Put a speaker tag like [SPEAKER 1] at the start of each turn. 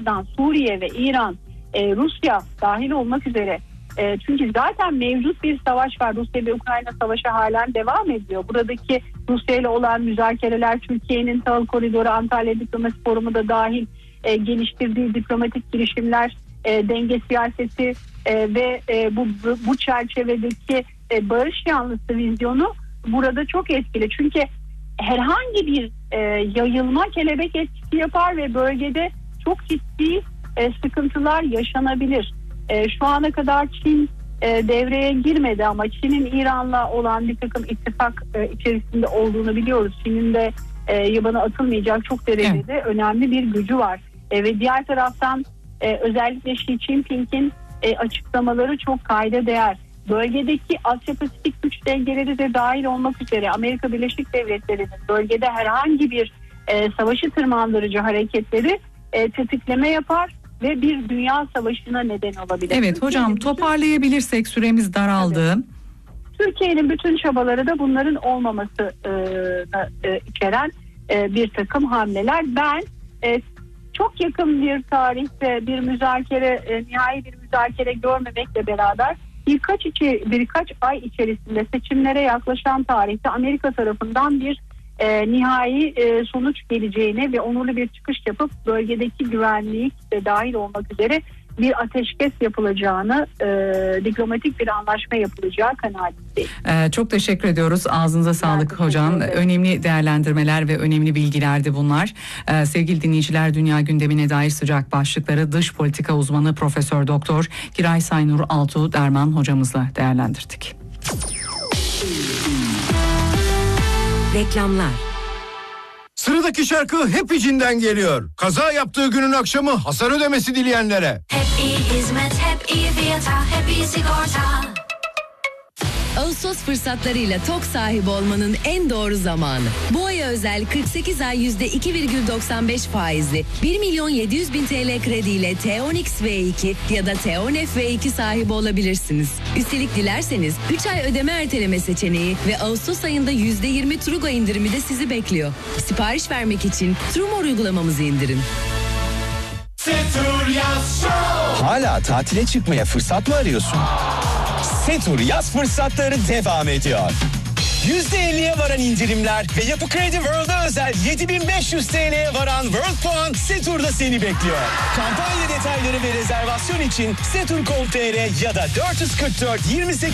[SPEAKER 1] açıdan Suriye ve İran, Rusya dahil olmak üzere, çünkü zaten mevcut bir savaş var. Rusya ve Ukrayna savaşı halen devam ediyor. Buradaki Rusya ile olan müzakereler, Türkiye'nin tahıl koridoru, Antalya Diplomasi Forumu da dahil geliştirdiği diplomatik girişimler, denge siyaseti ve bu çerçevedeki barış yanlısı vizyonu burada çok etkili. Çünkü herhangi bir yayılma kelebek etkisi yapar ve bölgede çok ciddi sıkıntılar yaşanabilir. Şu ana kadar Çin devreye girmedi ama Çin'in İran'la olan bir takım ittifak içerisinde olduğunu biliyoruz. Çin'in de yabana atılmayacak çok derecede önemli bir gücü var. Ve diğer taraftan özellikle Xi Jinping'in açıklamaları çok kayda değer. Bölgedeki Asya-Pasifik güç dengeleri de dahil olmak üzere Amerika Birleşik Devletleri'nin bölgede herhangi bir savaşı tırmandırıcı hareketleri tetikleme yapar ve bir dünya savaşına neden olabilir.
[SPEAKER 2] Evet hocam, toparlayabilirsek, süremiz daraldı.
[SPEAKER 1] Evet. Türkiye'nin bütün çabaları da bunların olmaması içeren bir takım hamleler. Ben çok yakın bir tarihte bir müzakere, nihai bir müzakere görmemekle beraber birkaç ay içerisinde seçimlere yaklaşan tarihte Amerika tarafından bir nihai sonuç geleceğine ve onurlu bir çıkış yapıp bölgedeki güvenlik de dahil olmak üzere bir ateşkes yapılacağını, diplomatik bir anlaşma yapılacağı kanaatindeyim.
[SPEAKER 2] Çok teşekkür ediyoruz. Ağzınıza sağlık hocam. Önemli değerlendirmeler ve önemli bilgilerdi bunlar. Sevgili dinleyiciler, dünya gündemine dair sıcak başlıkları dış politika uzmanı Profesör Doktor Giray Saynur Altuğ Derman hocamızla değerlendirdik.
[SPEAKER 3] Reklamlar.
[SPEAKER 4] Sıradaki şarkı hep içinden geliyor. Kaza yaptığı günün akşamı hasar ödemesi dileyenlere.
[SPEAKER 5] Hep iyi hizmet, hep iyi fiyata, hep iyi sigorta.
[SPEAKER 3] Ağustos fırsatlarıyla TOK sahibi olmanın en doğru zamanı. Bu aya özel 48 ay %2,95 faizli 1.700.000 TL krediyle T10X V2 ya da T10F V2 sahibi olabilirsiniz. Üstelik dilerseniz 3 ay ödeme erteleme seçeneği ve Ağustos ayında %20 Trugo indirimi de sizi bekliyor. Sipariş vermek için Trumor uygulamamızı indirin.
[SPEAKER 6] Setur Yaz Show. Hala tatile çıkmaya fırsat mı arıyorsun? Setur yaz fırsatları devam ediyor. %50'ye varan indirimler ve Yapı Kredi World'a özel 7.500 TL'ye varan World Puan Setur'da seni bekliyor. Kampanya detayları ve rezervasyon için setur.com.tr ya da 444 28